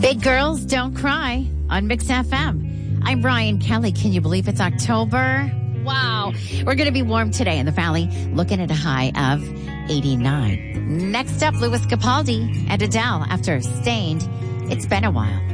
Big Girls Don't Cry on Mix FM. I'm Brian Kelly. Can you believe it's October? Wow. We're going to be warm today in the valley, looking at a high of 89. Next up, Louis Capaldi and Adele after Stained. It's been a while.